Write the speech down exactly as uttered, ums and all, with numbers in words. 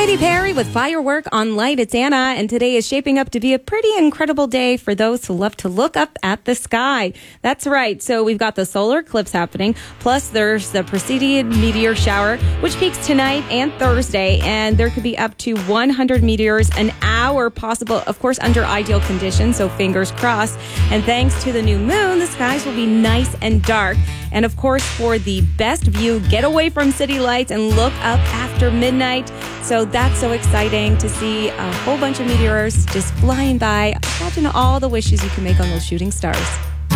Katy Perry with Firework on Light. It's Anna, and today is shaping up to be a pretty incredible day for those who love to look up at the sky. That's right. So we've got the solar eclipse happening, plus there's the preceding meteor shower, which peaks tonight and Thursday, and there could be up to one hundred meteors an hour possible, of course, under ideal conditions, so fingers crossed. And thanks to the new moon, the skies will be nice and dark. And of course, for the best view, get away from city lights and look up after midnight. So that's so exciting to see a whole bunch of meteors just flying by. Imagine all the wishes you can make on those shooting stars.